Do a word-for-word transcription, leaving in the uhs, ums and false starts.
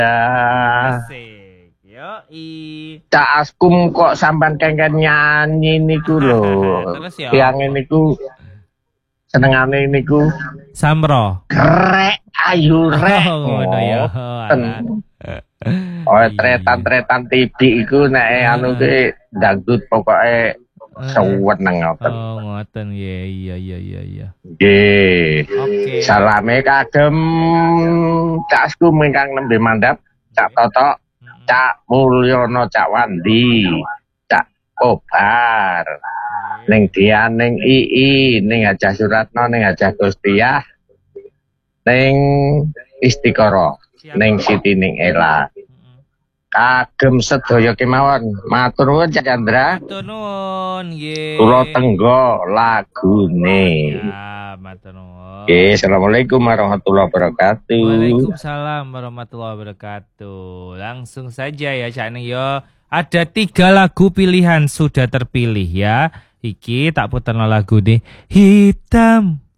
Asik. Yoi. Cak Askum kok sampan kengken nyanyi niku lho. Terus ya. Yang niku senengane niku Samro. Grek ayu rek. Oh, ngono ya. Oh, tretan-tretan tibi iku nek anu ki dangdut pokoke seneng ngoten. Oh, ngoten ya. Iya iya iya iya. Nggih. Oke. Salame kagem Cak Askum ingkang nembe mandhap, Cak Toto, Cak Mulyono, Cak Wandi, Cak Kobar. Ning Dian, ning Ii, ning Hajah Suratno, ning Hajah Gustiah, ning Istiqoroh, ning Siti ning Ela. Kagem sedaya kemawon. Matur nuwun Cak Chandra. Matur nuwun nggih. Kula tenggo lagune. Ya, matur nuwun. Oke, assalamualaikum warahmatullahi wabarakatuh. Waalaikumsalam warahmatullahi wabarakatuh. Langsung saja ya Cak Ning yo. Ada tiga lagu pilihan sudah terpilih ya. Iki tak puterno lagu nih. Hitam